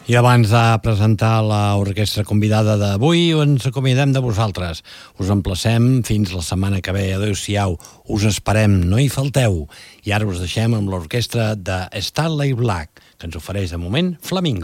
I abans de presentar l'orquestra convidada d'avui, ens acomiadem de vosaltres. Us emplacem fins la setmana que ve. Adéu-siau, us esperem, no hi falteu. I ara us deixem amb l'orquestra de Starlight Black, que ens ofereix de moment Flamingo.